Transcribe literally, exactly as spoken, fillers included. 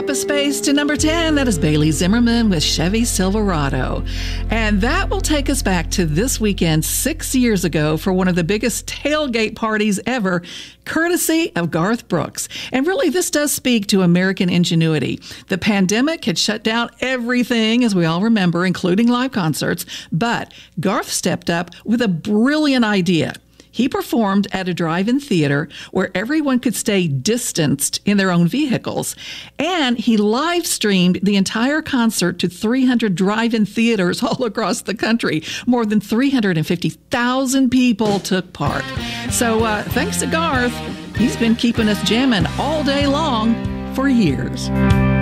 up a space to number ten. That is Bailey Zimmerman with Chevy Silverado. And that will take us back to this weekend six years ago for one of the biggest tailgate parties ever, courtesy of Garth Brooks. And really, this does speak to American ingenuity. The pandemic had shut down everything, as we all remember, including live concerts, but Garth stepped up with a brilliant idea. He performed at a drive-in theater where everyone could stay distanced in their own vehicles. And he live streamed the entire concert to three hundred drive-in theaters all across the country. More than three hundred fifty thousand people took part. So uh, thanks to Garth, he's been keeping us jamming all day long for years.